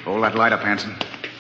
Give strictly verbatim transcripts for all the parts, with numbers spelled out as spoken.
Hold that light up, Hanson.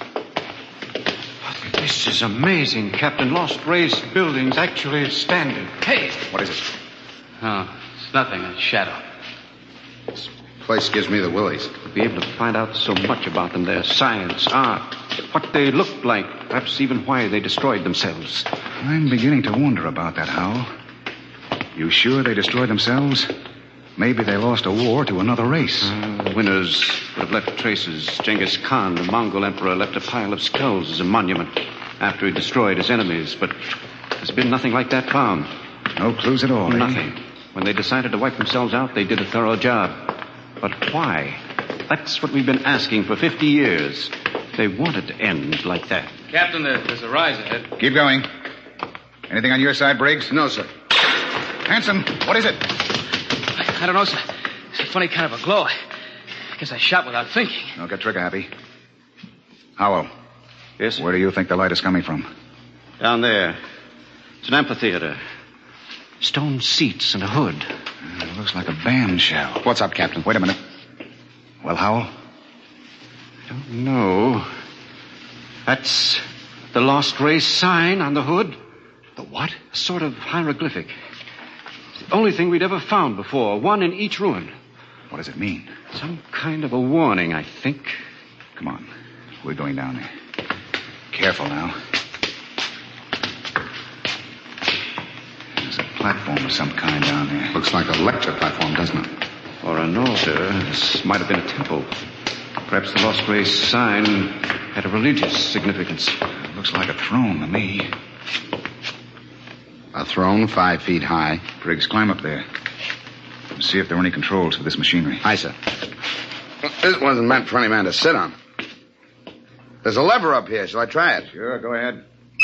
This is amazing, Captain. Lost Race building's actually standing. Hey! What is it? Oh, it's nothing. A shadow. This place gives me the willies. We'll be able to find out so much about them. Their science, art, what they looked like. Perhaps even why they destroyed themselves. I'm beginning to wonder about that, Howell. You sure they destroyed themselves? Maybe they lost a war to another race. Uh, the winners would have left traces. Genghis Khan, the Mongol emperor, left a pile of skulls as a monument after he destroyed his enemies. But there's been nothing like that found. No clues at all, eh? Nothing. When they decided to wipe themselves out, they did a thorough job. But why? That's what we've been asking for fifty years. They wanted to end like that. Captain, there's a rise ahead. Keep going. Anything on your side, Briggs? No, sir. Hanson, what is it? I, I don't know, sir. It's a funny kind of a glow. I guess I shot without thinking. Don't get trigger happy. Howell. Yes, sir? Where do you think the light is coming from? Down there. It's an amphitheater. Stone seats and a hood. Uh, it looks like a band shell. What's up, Captain? Wait a minute. Well, Howell? I don't know. That's the Lost Race sign on the hood. The what? A sort of hieroglyphic. It's the only thing we'd ever found before. One in each ruin. What does it mean? Some kind of a warning, I think. Come on. We're going down there. Careful now. There's a platform of some kind down there. Looks like a lecture platform, doesn't it? Or an altar. This might have been a temple. Perhaps the Lost Race sign had a religious significance. It looks like a throne to me. A throne five feet high. Briggs, climb up there. And see if there are any controls for this machinery. Aye, sir. This wasn't meant for any man to sit on. There's a lever up here. Shall I try it? Sure, go ahead.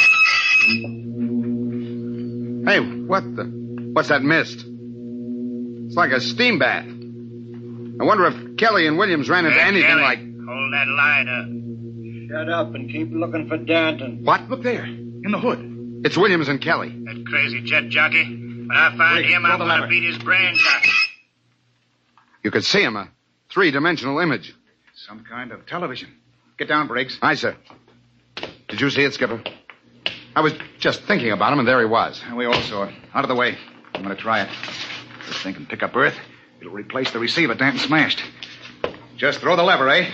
Hey, what the... What's that mist? It's like a steam bath. I wonder if Kelly and Williams ran into Hey, anything Kelly, like... hold that light up. Shut up and keep looking for Danton. What? Look there, in the hood. It's Williams and Kelly. That crazy jet jockey. When I find Wait, him, throw I'm the going to lever. beat his brains out. You could see him, a three-dimensional image. Some kind of television. Get down, Briggs. Aye, sir. Did you see it, Skipper? I was just thinking about him, and there he was. And we all saw it. Out of the way. I'm going to try it. This thing can pick up Earth. It'll replace the receiver Danton smashed. Just throw the lever, eh?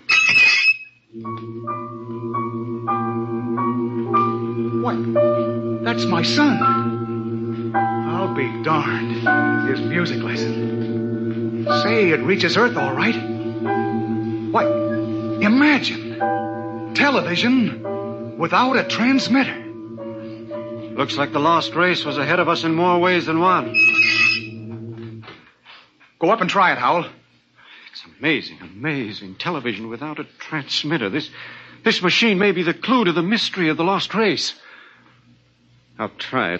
What? That's my son. I'll be darned. His music lesson. Say, it reaches Earth all right. Why, imagine. Television without a transmitter. Looks like the Lost Race was ahead of us in more ways than one. Go up and try it, Howell. It's amazing, amazing. Television without a transmitter. This, this machine may be the clue to the mystery of the Lost Race. I'll try it.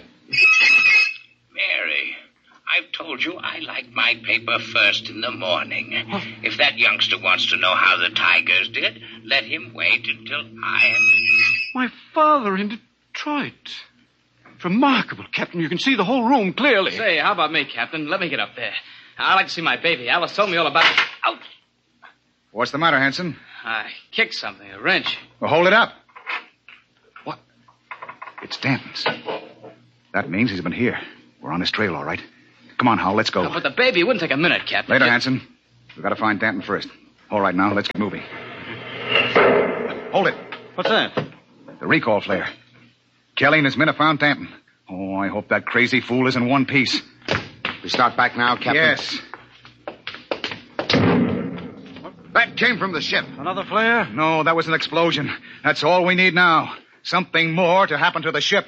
Mary, I've told you I like my paper first in the morning. If that youngster wants to know how the Tigers did, let him wait until I... My father in Detroit. Remarkable, Captain. You can see the whole room clearly. Say, how about me, Captain? Let me get up there. I'd like to see my baby. Alice told me all about it. Ouch! What's the matter, Hanson? I kicked something, a wrench. Well, hold it up. What? It's Danton's. That means he's been here. We're on his trail, all right. Come on, Howell, let's go. Oh, but the baby wouldn't take a minute, Captain. Later, Just- Hanson. We've got to find Danton first. All right, now, let's get moving. Hold it. What's that? The recall flare. Kelly and his men have found Danton. Oh, I hope that crazy fool is in one piece. We start back now, Captain? Yes. That came from the ship. Another flare? No, that was an explosion. That's all we need now. Something more to happen to the ship.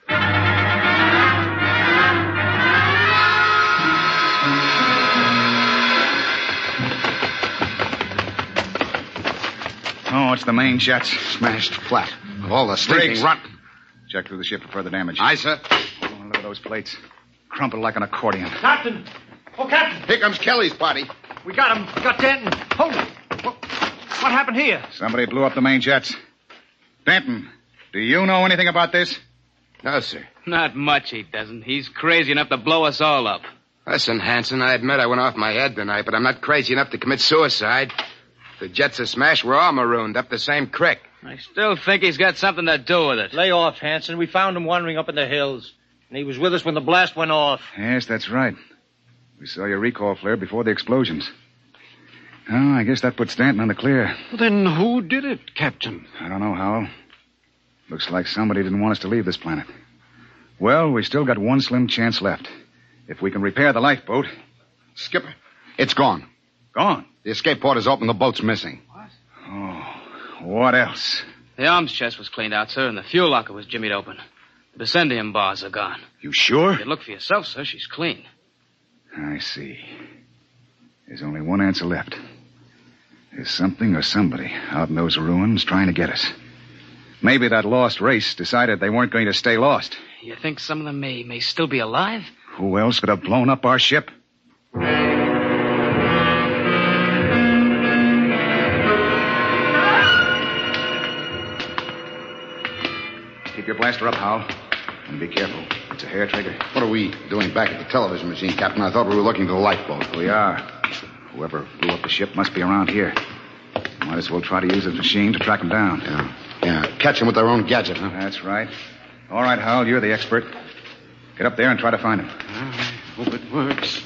Oh, it's the main jets. Smashed flat. Of all the stinking Briggs. rot. Check through the ship for further damage. Aye, sir. Oh, look at those plates. Crumpled like an accordion. Captain! Oh, Captain! Here comes Kelly's body. We got him. We got Danton. Hold it. What, what happened here? Somebody blew up the main jets. Danton, do you know anything about this? No, sir. Not much, he doesn't. He's crazy enough to blow us all up. Listen, Hanson, I admit I went off my head tonight, but I'm not crazy enough to commit suicide. The jets are smashed. We're all marooned up the same creek. I still think he's got something to do with it. Lay off, Hanson. We found him wandering up in the hills. And he was with us when the blast went off. Yes, that's right. We saw your recall flare before the explosions. Oh, I guess that put Stanton on the clear. Well, then who did it, Captain? I don't know, Howell. Looks like somebody didn't want us to leave this planet. Well, we still got one slim chance left. If we can repair the lifeboat. Skipper, it's gone. Gone? The escape port is open. The boat's missing. What? Oh, what else? The arms chest was cleaned out, sir, and the fuel locker was jimmied open. The Bessendium bars are gone. You sure? You can look for yourself, sir. She's clean. I see. There's only one answer left. There's something or somebody out in those ruins trying to get us. Maybe that lost race decided they weren't going to stay lost. You think some of them may, may still be alive? Who else could have blown up our ship? Keep your blaster up, Howell. And be careful. It's a hair trigger. What are we doing back at the television machine, Captain? I thought we were looking for the lifeboat. We are. Whoever blew up the ship must be around here. Might as well try to use the machine to track them down. Yeah. Yeah. Catch them with their own gadget, huh? That's right. All right, Howell, you're the expert. Get up there and try to find him. I hope it works.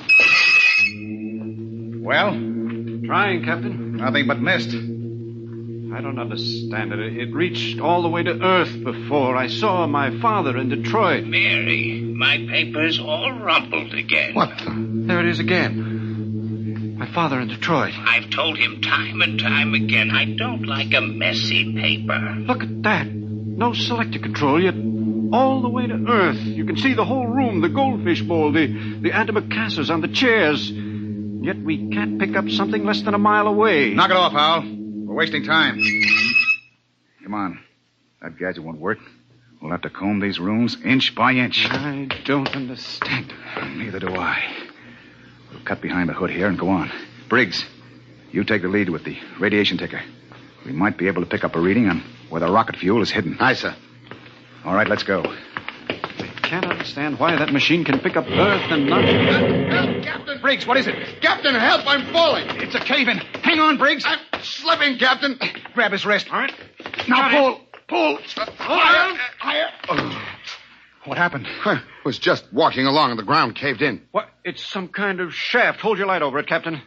Well? Trying, Captain. Nothing but mist. I don't understand it. It reached all the way to Earth before. I saw my father in Detroit. Mary, my paper's all rumpled again. What the? There it is again. My father in Detroit. I've told him time and time again I don't like a messy paper. Look at that. No selector control, yet all the way to Earth. You can see the whole room, the goldfish bowl, the, the antimacassars on the chairs. Yet we can't pick up something less than a mile away. Knock it off, Howell. We're wasting time. Come on. That gadget won't work. We'll have to comb these rooms inch by inch. I don't understand. Neither do I. We'll cut behind the hood here and go on. Briggs, you take the lead with the radiation ticker. We might be able to pick up a reading on where the rocket fuel is hidden. Aye, sir. All right, let's go. I can't understand why that machine can pick up Earth and not... Help, help, Captain! Briggs, what is it? Captain, help! I'm falling! It's a cave-in. Hang on, Briggs. I'm slipping, Captain. Grab his wrist. All right. Now pull. Pull. Uh, higher! Higher! Oh. What happened? I was just walking along and the ground caved in. What? It's some kind of shaft. Hold your light over it, Captain.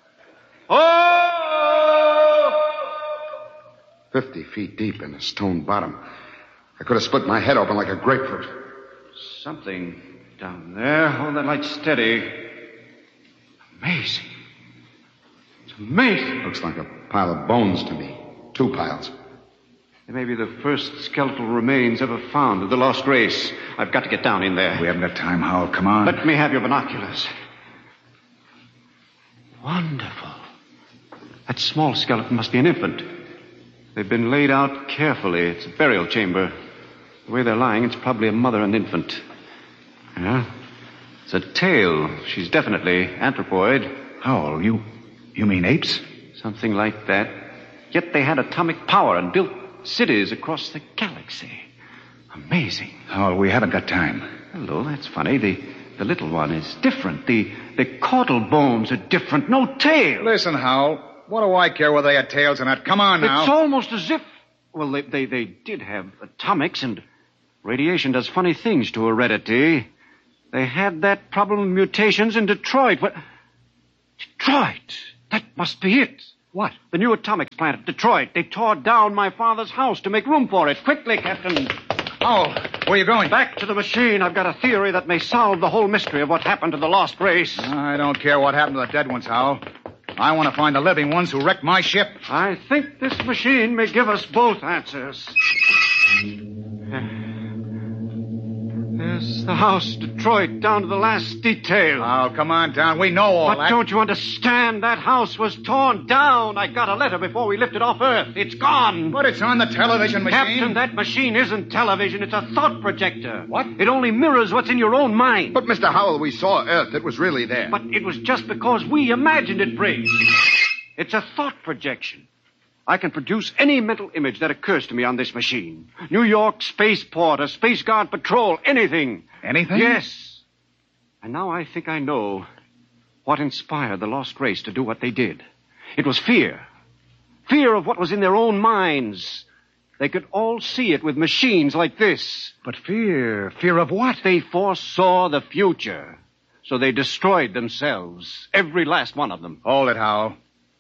Oh! Fifty feet deep in a stone bottom. I could have split my head open like a grapefruit. Something down there. Hold that light steady. Amazing. It's amazing. Looks like a pile of bones to me. Two piles. They may be the first skeletal remains ever found of the lost race. I've got to get down in there. We haven't got time, Howell. Come on. Let me have your binoculars. Wonderful. That small skeleton must be an infant. They've been laid out carefully. It's a burial chamber. The way they're lying, it's probably a mother and infant. Yeah. It's a tail. She's definitely anthropoid. Howell, you... you mean apes? Something like that. Yet they had atomic power and built cities across the galaxy. Amazing. Howell, we haven't got time. Hello, that's funny. The the little one is different. The the caudal bones are different. No tail. Listen, Howell. What do I care whether they had tails or not? Come on now. It's almost as if... Well, they, they, they did have atomics, and radiation does funny things to heredity. They had that problem of mutations in Detroit. What? Detroit? That must be it. What? The new atomics plant at Detroit. They tore down my father's house to make room for it. Quickly, Captain. Howell, where are you going? Back to the machine. I've got a theory that may solve the whole mystery of what happened to the lost race. I don't care what happened to the dead ones, Howell. I want to find the living ones who wrecked my ship. I think this machine may give us both answers. There's the house, Detroit, down to the last detail. Oh, come on down. We know all but that. Don't you understand? That house was torn down. I got a letter before we lifted off Earth. It's gone. But it's on the television machine. Captain, that machine isn't television. It's a thought projector. What? It only mirrors what's in your own mind. But, Mister Howell, we saw Earth. It was really there. But it was just because we imagined it, Briggs. It's a thought projection. I can produce any mental image that occurs to me on this machine. New York spaceport, a Space Guard patrol, anything. Anything? Yes. And now I think I know what inspired the lost race to do what they did. It was fear. fear of what was in their own minds. They could all see it with machines like this. But fear, fear of what? They foresaw the future, so they destroyed themselves, every last one of them. Hold it, Howell.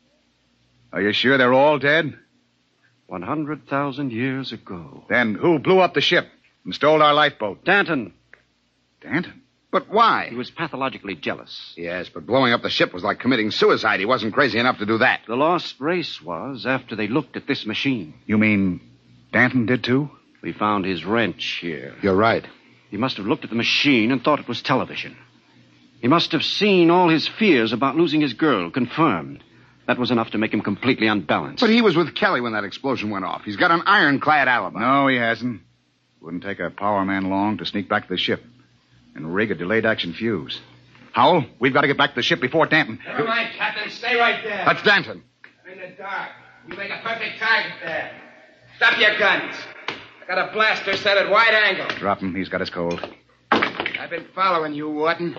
Are you sure they're all dead? One hundred thousand years ago. Then who blew up the ship and stole our lifeboat? Danton. Danton? But why? He was pathologically jealous. Yes, but blowing up the ship was like committing suicide. He wasn't crazy enough to do that. The lost race was after they looked at this machine. You mean Danton did too? We found his wrench here. You're right. He must have looked at the machine and thought it was television. He must have seen all his fears about losing his girl confirmed. That was enough to make him completely unbalanced. But he was with Kelly when that explosion went off. He's got an ironclad alibi. No, he hasn't. Wouldn't take a power man long to sneak back to the ship and rig a delayed action fuse. Howell, we've got to get back to the ship before Danton. Never mind, Captain. Stay right there. That's Danton. I'm in the dark. You make a perfect target there. Stop your guns. I got a blaster set at wide angle. Drop him. He's got us cold. I've been following you, Wharton.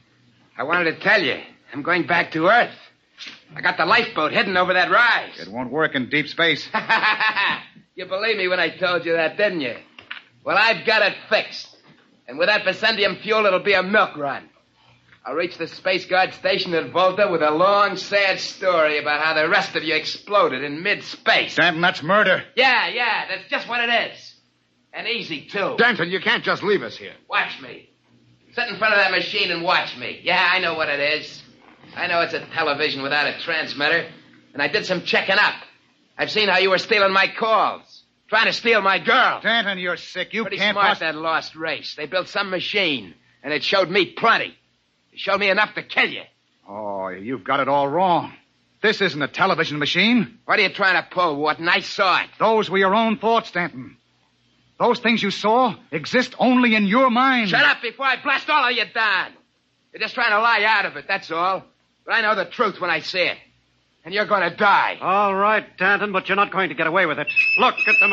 I wanted to tell you, I'm going back to Earth. I got the lifeboat hidden over that rise. It won't work in deep space. You believed me when I told you that, didn't you? Well, I've got it fixed. And with that Bessendium fuel, it'll be a milk run. I'll reach the Space Guard station at Volta with a long, sad story about how the rest of you exploded in mid-space. Danton, that's murder. Yeah, yeah, that's just what it is. And easy, too. Danton, you can't just leave us here. Watch me. Sit in front of that machine and watch me. Yeah, I know what it is. I know it's a television without a transmitter. And I did some checking up. I've seen how you were stealing my calls. Trying to steal my girl. Danton, you're sick. You Pretty can't... smart, poss- that lost race. They built some machine, and it showed me plenty. It showed me enough to kill you. Oh, you've got it all wrong. This isn't a television machine. What are you trying to pull, Wharton? I saw it. Those were your own thoughts, Danton. Those things you saw exist only in your mind. Shut up before I blast all of you down. You're just trying to lie out of it, that's all. But I know the truth when I see it. And you're going to die. All right, Danton, but you're not going to get away with it. Look at the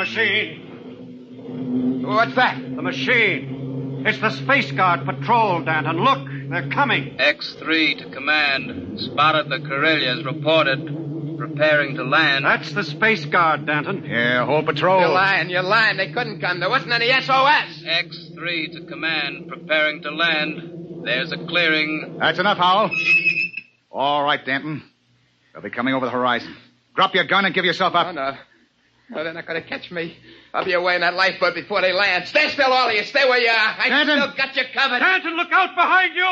machine. What's that? The machine. It's the Space Guard patrol, Danton. Look, they're coming. X three to command. Spotted the Corellias. Reported. Preparing to land. That's the Space Guard, Danton. Yeah, whole patrol. You're lying, you're lying. They couldn't come. There wasn't any S O S. X three to command. Preparing to land. There's a clearing. That's enough, Howell. All right, Danton. They'll be coming over the horizon. Drop your gun and give yourself up. Oh, no. No, they're not going to catch me. I'll be away in that lifeboat before they land. Stay still, all of you. Stay where you are. I Danton. still got you covered. Danton, look out behind you!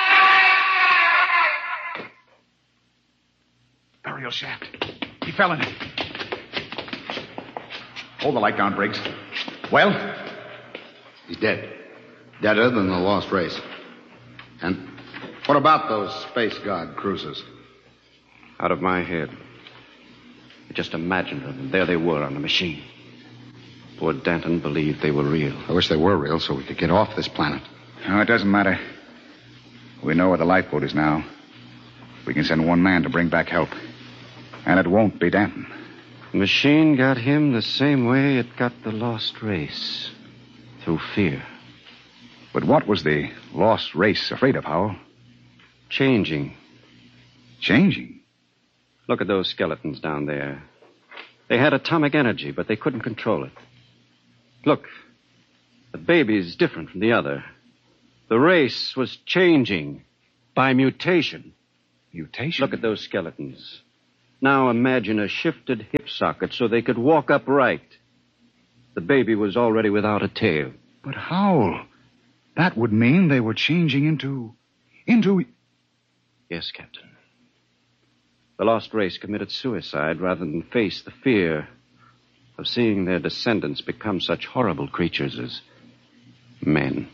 Burial shaft. He fell in it. Hold the light down, Briggs. Well? He's dead. Deader than the lost race. And what about those Space Guard cruisers? Out of my head. I just imagined them, and there they were on the machine. Poor Danton believed they were real. I wish they were real so we could get off this planet. No, it doesn't matter. We know where the lifeboat is now. We can send one man to bring back help. And it won't be Danton. The machine got him the same way it got the lost race. Through fear. But what was the lost race afraid of, Howell? Changing. Changing? Look at those skeletons down there. They had atomic energy, but they couldn't control it. Look, the baby's different from the other. The race was changing by mutation. Mutation? Look at those skeletons. Now imagine a shifted hip socket so they could walk upright. The baby was already without a tail. But Howell, that would mean they were changing into... into... Yes, Captain. The lost race committed suicide rather than face the fear of seeing their descendants become such horrible creatures as men.